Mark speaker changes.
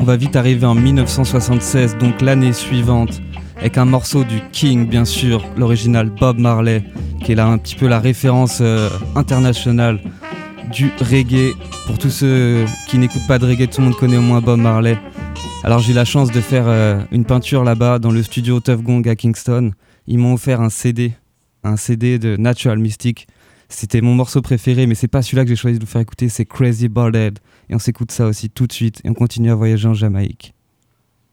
Speaker 1: va vite arriver en 1976, donc l'année suivante, avec un morceau du King, bien sûr, l'original Bob Marley, qui est là un petit peu la référence internationale du reggae. Pour tous ceux qui n'écoutent pas de reggae, tout le monde connaît au moins Bob Marley. Alors j'ai eu la chance de faire une peinture là-bas dans le studio Tuff Gong à Kingston. Ils m'ont offert un CD de Natural Mystic. C'était mon morceau préféré, mais c'est pas celui-là que j'ai choisi de vous faire écouter, c'est Crazy Bald Head. Et on s'écoute ça aussi tout de suite et on continue à voyager en Jamaïque.